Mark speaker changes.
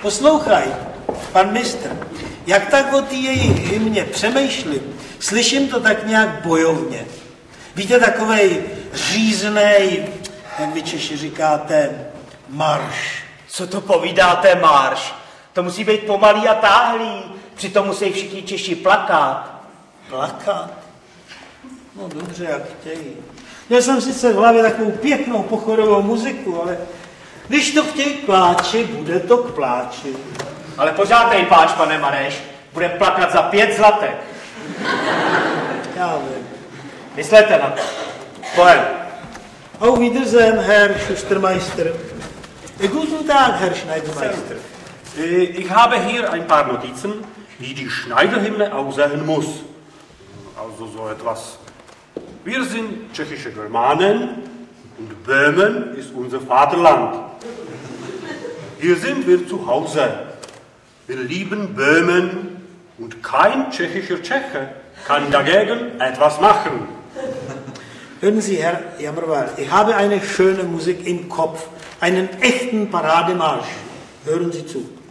Speaker 1: Poslouchaj, pan mistr, jak tak o té jejich hymně přemýšlím, slyším to tak nějak bojovně. Víte, takovej říznej, jak vy Češi říkáte, marš.
Speaker 2: Co to povídáte, marš? To musí být pomalý a táhlý. Přitom musí všichni Češi plakat.
Speaker 1: Plakat? No dobře, jak chtějí. Měl jsem sice v hlavě takovou pěknou pochorovou muziku, ale když to chtějí pláči, bude to k pláči.
Speaker 2: Ale pořádnej pláč, pane Mareš. Budem plakat za 5 zlatek.
Speaker 1: Já vím.
Speaker 2: Myslete na to. Pojem.
Speaker 1: Auf Wiedersehen, Herr Schustermeister. Guten Tag, Herr Schneidermeister.
Speaker 3: Ich habe hier ein paar Notizen, wie die Schneiderhymne aussehen muss. Also so etwas. Wir sind tschechische Germanen und Böhmen ist unser Vaterland. Hier sind wir zu Hause. Wir lieben Böhmen und kein tschechischer Tscheche kann dagegen etwas machen.
Speaker 1: Hören Sie, Herr Jammerwald, ich habe eine schöne Musik im Kopf, einen echten Parademarsch. Hören Sie zu.